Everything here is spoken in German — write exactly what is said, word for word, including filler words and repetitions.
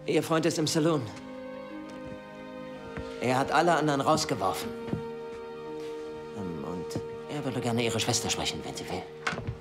Ihr Freund ist im Saloon. Er hat alle anderen rausgeworfen. Ähm, Und er würde gerne Ihre Schwester sprechen, wenn sie will.